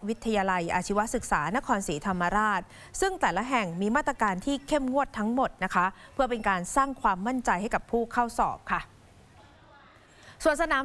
วิทยาลัยอาชีวศึกษานครศรีธรรมราชซึ่งแต่ละแห่งมีมาตรการที่เข้มงวดทั้งหมดนะคะเพื่อเป็นการสร้างความมั่นใจให้กับผู้เข้าสอบค่ะส่วนสนาม